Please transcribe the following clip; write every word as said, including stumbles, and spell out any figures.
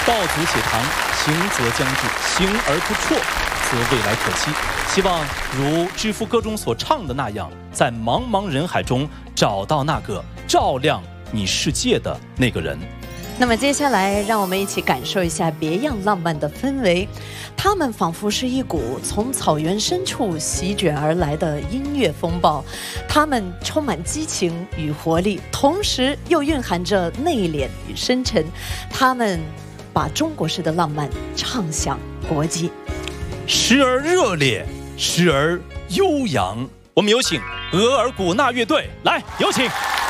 道阻且长，行则将至，行而不辍，则未来可期。希望如《致富歌》中所唱的那样，在茫茫人海中找到那个照亮你世界的那个人。 那么接下来让我们一起感受一下别样浪漫的氛围，它们仿佛是一股从草原深处席卷而来的音乐风暴，它们充满激情与活力，同时又蕴含着内敛与深沉，它们把中国式的浪漫唱响国际， 时而热烈，时而悠扬。我们有请额尔古纳乐队，来，有请。